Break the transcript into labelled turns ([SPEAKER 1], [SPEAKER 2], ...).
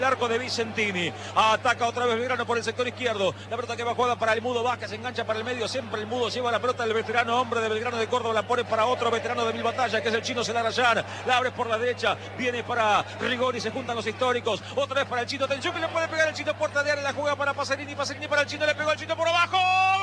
[SPEAKER 1] El arco de Vicentini, ataca otra vez Belgrano por el sector izquierdo, la pelota que va jugada para el Mudo Vázquez, se engancha para el medio, siempre el Mudo lleva la pelota, el veterano hombre de Belgrano de Córdoba la pone para otro veterano de Mil Batallas, que es el chino Celarayán, la abre por la derecha, viene para Rigoni, se juntan los históricos, otra vez para el chino, atención que le puede pegar el chino, puerta de área, la juega para Pasarini, Pasarini para el chino, le pegó el chino por abajo.